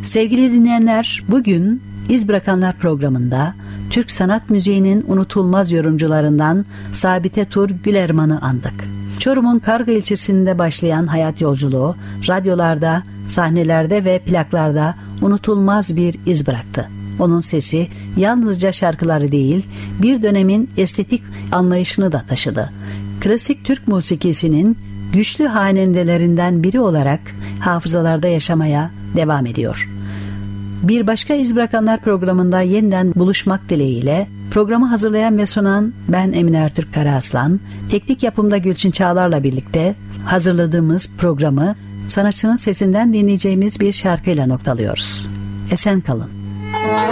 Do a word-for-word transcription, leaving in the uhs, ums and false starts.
Sevgili dinleyenler, bugün İz Bırakanlar programında Türk sanat müziğinin unutulmaz yorumcularından Sabite Tur Gülerman'ı andık. Çorum'un Karga ilçesinde başlayan hayat yolculuğu radyolarda, sahnelerde ve plaklarda unutulmaz bir iz bıraktı. Onun sesi yalnızca şarkıları değil, bir dönemin estetik anlayışını da taşıdı. Klasik Türk musikisinin güçlü hanendelerinden biri olarak hafızalarda yaşamaya devam ediyor. Bir başka İz Bırakanlar programında yeniden buluşmak dileğiyle programı hazırlayan ve sunan ben Emine Ertürk Karaaslan, teknik yapımda Gülçin Çağlar'la birlikte hazırladığımız programı sanatçının sesinden dinleyeceğimiz bir şarkıyla noktalıyoruz. Esen kalın.